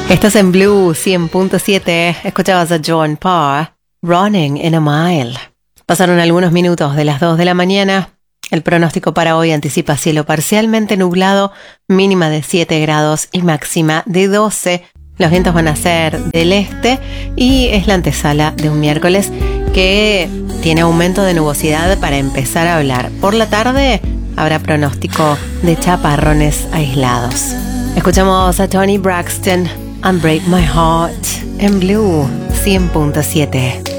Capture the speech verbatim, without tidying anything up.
Estás en Blue cien punto siete. Escuchabas a Joan Parr, Running in a Mile. Pasaron algunos minutos de las dos de la mañana. El pronóstico para hoy anticipa cielo parcialmente nublado, mínima de siete grados y máxima de doce. Los vientos van a ser del este y es la antesala de un miércoles que tiene aumento de nubosidad para empezar a hablar. Por la tarde habrá pronóstico de chaparrones aislados. Escuchamos a Toni Braxton, Unbreak My Heart, en Blue cien punto siete.